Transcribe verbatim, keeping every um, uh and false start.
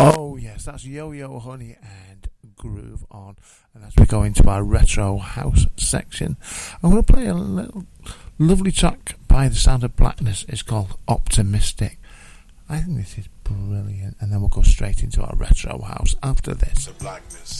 Oh yes, that's Yo-Yo Honey and Groove On. And as we go into our retro house section, I'm going to play a little lovely track by The Sound of Blackness. It's called Optimistic. I think this is brilliant. And then we'll go straight into our retro house after this. The Blackness.